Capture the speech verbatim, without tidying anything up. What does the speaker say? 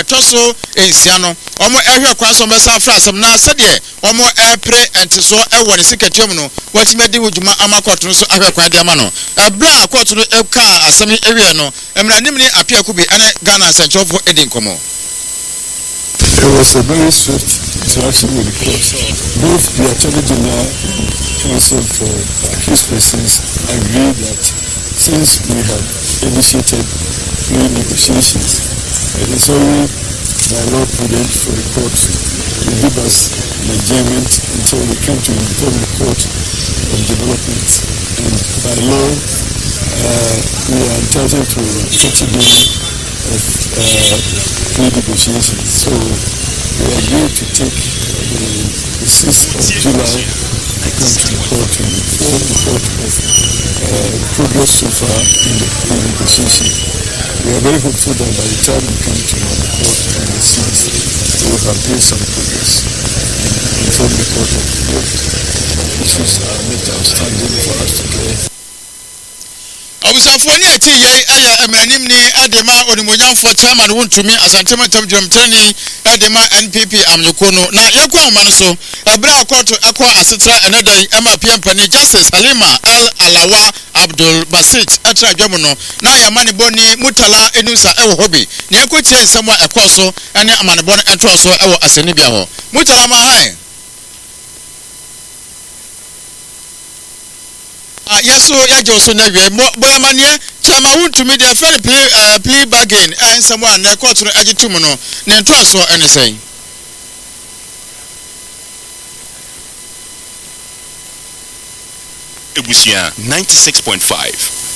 etoso ensiano omo ehwe kwaso mesa frasem na sede omo epre entiso ewo ne seketium no watimedi hujuma amakoto so ahwe kwan de ama no ebra akoto no eka asemi ewie no emra nimni apia kubi ene Ghana senchofo edin komo. It was a very swift interaction with the court. Both the Attorney General Counsel for accused persons agreed that since we have initiated plea negotiations, it is only by law prudent for the court to give us an adjournment until we come to inform the court of development. And by law, uh, we are entitled to thirty days of uh, plea negotiations. So we agreed to take the, the sixth of July to come to the court and inform the court of uh, progress so far in the plea negotiation. We are very hopeful that by the time we come to the court on the sixth, we will have made some progress and inform the court of what issues are left outstanding for us to clear. Obusafo ni ati ye aya emranim ni edema onimonyamfo chairman wontumi asantema tam dwamtrani edema N P P amyeko no na yakwa omano so ebra akoto akwa asetra enedan ema piampani Justice Halima Al Alawa Abdul Basit atra dwam no na ya maniboni mutala enusa ewo hobi ne yakotie nsema ekoso ene amaniboni ento so ewo asenibia ho mutala ma hai Uh, yes, so yeah, Johnson, boy, man, yeah, Chama went to me the fair play, uh, play bargain, and someone that caught to the Agitumono, then trust for anything. Ebusia ninety-six point five.